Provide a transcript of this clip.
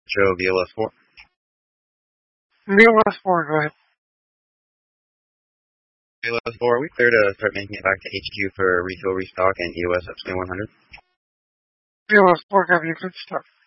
Show VLS4. VLS4, go ahead. VLS4, we clear to start making it back to HQ for refill, restock, and EOS Epsilon 100. VLS4, got your good stuff.